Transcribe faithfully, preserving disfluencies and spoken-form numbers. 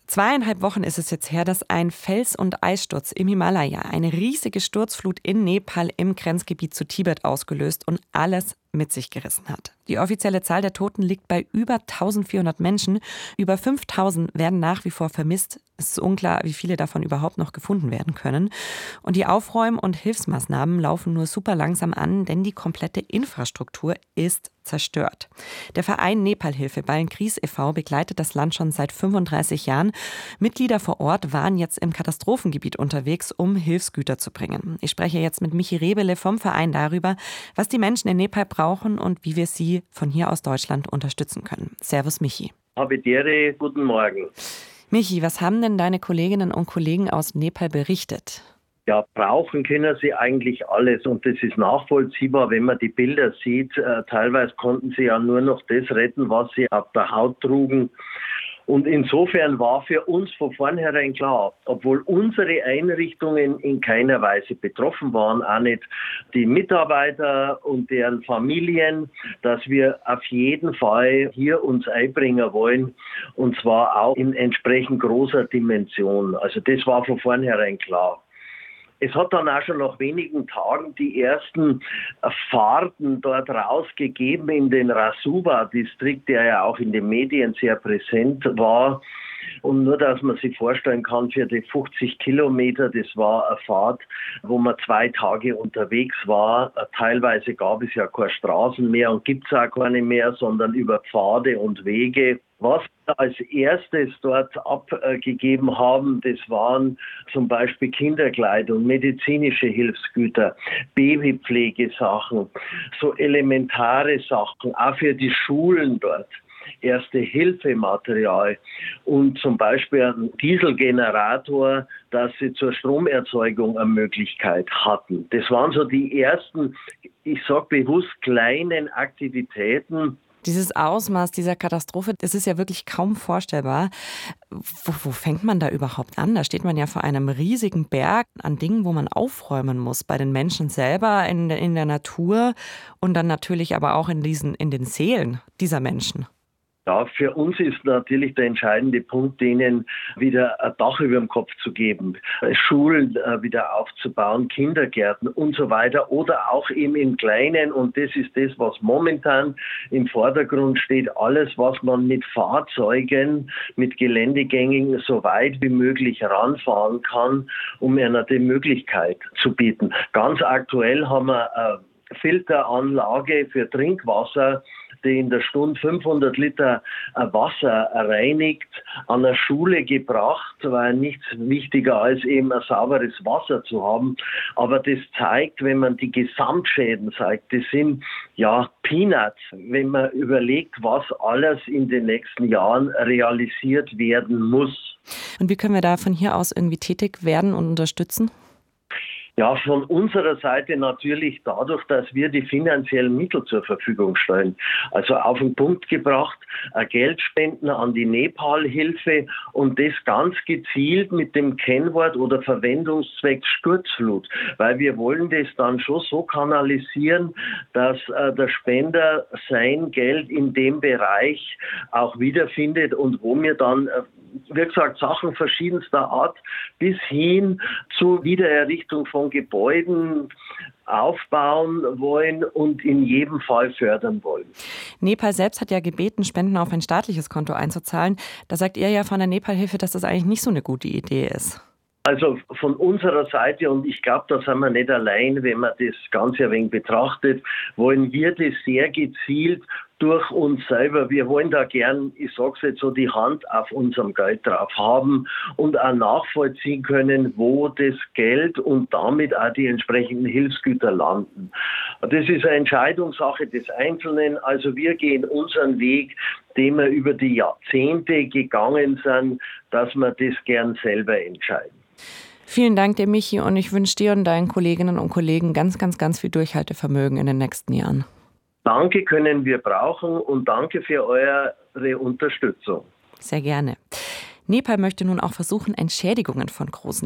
Zweieinhalb Wochen ist es jetzt her, dass ein Fels- und Eissturz im Himalaya eine riesige Sturzflut in Nepal im Grenzgebiet zu Tibet ausgelöst und alles mit sich gerissen hat. Die offizielle Zahl der Toten liegt bei über eintausendvierhundert Menschen. Über fünftausend werden nach wie vor vermisst. Es ist unklar, wie viele davon überhaupt noch gefunden werden können. Und die Aufräum- und Hilfsmaßnahmen laufen nur super langsam an, denn die komplette Infrastruktur ist zerstört. Der Verein Nepalhilfe Ballenkries e V begleitet das Land schon seit fünfunddreißig Jahren. Mitglieder vor Ort waren jetzt im Katastrophengebiet unterwegs, um Hilfsgüter zu bringen. Ich spreche jetzt mit Michi Rebele vom Verein darüber, was die Menschen in Nepal brauchen und wie wir sie von hier aus Deutschland unterstützen können. Servus Michi. Habitere, guten Morgen. Michi, was haben denn deine Kolleginnen und Kollegen aus Nepal berichtet? Ja, brauchen können sie eigentlich alles und das ist nachvollziehbar, wenn man die Bilder sieht. Äh, teilweise konnten sie ja nur noch das retten, was sie auf der Haut trugen. Und insofern war für uns von vornherein klar, obwohl unsere Einrichtungen in keiner Weise betroffen waren, auch nicht die Mitarbeiter und deren Familien, dass wir auf jeden Fall hier uns einbringen wollen und zwar auch in entsprechend großer Dimension. Also das war von vornherein klar. Es hat dann auch schon nach wenigen Tagen die ersten Fahrten dort rausgegeben in den Rasuwa-Distrikt, der ja auch in den Medien sehr präsent war. Und nur, dass man sich vorstellen kann, für die fünfzig Kilometer, das war eine Fahrt, wo man zwei Tage unterwegs war. Teilweise gab es ja keine Straßen mehr und gibt es auch keine mehr, sondern über Pfade und Wege. Was wir als erstes dort abgegeben haben, das waren zum Beispiel Kinderkleidung, medizinische Hilfsgüter, Babypflegesachen, so elementare Sachen, auch für die Schulen dort. Erste-Hilfe-Material und zum Beispiel einen Dieselgenerator, dass sie zur Stromerzeugung eine Möglichkeit hatten. Das waren so die ersten, ich sage bewusst, kleinen Aktivitäten. Dieses Ausmaß dieser Katastrophe, das ist ja wirklich kaum vorstellbar. Wo, wo fängt man da überhaupt an? Da steht man ja vor einem riesigen Berg an Dingen, wo man aufräumen muss. Bei den Menschen selber, in, in der Natur und dann natürlich aber auch in, diesen, in den Seelen dieser Menschen. Ja, für uns ist natürlich der entscheidende Punkt, denen wieder ein Dach über dem Kopf zu geben, Schulen wieder aufzubauen, Kindergärten und so weiter oder auch eben im Kleinen, und das ist das, was momentan im Vordergrund steht, alles, was man mit Fahrzeugen, mit Geländegängen so weit wie möglich ranfahren kann, um einer die Möglichkeit zu bieten. Ganz aktuell haben wir eine Filteranlage für Trinkwasser, die in der Stunde fünfhundert Liter Wasser reinigt, an eine Schule gebracht, weil nichts wichtiger als eben ein sauberes Wasser zu haben. Aber das zeigt, wenn man die Gesamtschäden zeigt, das sind ja Peanuts, wenn man überlegt, was alles in den nächsten Jahren realisiert werden muss. Und wie können wir da von hier aus irgendwie tätig werden und unterstützen? Ja, von unserer Seite natürlich dadurch, dass wir die finanziellen Mittel zur Verfügung stellen. Also auf den Punkt gebracht, Geldspenden an die Nepalhilfe und das ganz gezielt mit dem Kennwort oder Verwendungszweck Sturzflut. Weil wir wollen das dann schon so kanalisieren, dass äh, der Spender sein Geld in dem Bereich auch wiederfindet und wo wir dann äh, wie gesagt, Sachen verschiedenster Art bis hin zur Wiedererrichtung von Gebäuden aufbauen wollen und in jedem Fall fördern wollen. Nepal selbst hat ja gebeten, Spenden auf ein staatliches Konto einzuzahlen. Da sagt ihr ja von der Nepalhilfe, dass das eigentlich nicht so eine gute Idee ist. Also von unserer Seite, und ich glaube, da sind wir nicht allein, wenn man das Ganze ein wenig betrachtet, wollen wir das sehr gezielt durch uns selber. Wir wollen da gern, ich sage es jetzt so, die Hand auf unserem Geld drauf haben und auch nachvollziehen können, wo das Geld und damit auch die entsprechenden Hilfsgüter landen. Das ist eine Entscheidungssache des Einzelnen. Also wir gehen unseren Weg, den wir über die Jahrzehnte gegangen sind, dass wir das gern selber entscheiden. Vielen Dank dir, Michi, und ich wünsche dir und deinen Kolleginnen und Kollegen ganz, ganz, ganz viel Durchhaltevermögen in den nächsten Jahren. Danke können wir brauchen und danke für eure Unterstützung. Sehr gerne. Nepal möchte nun auch versuchen, Entschädigungen von großen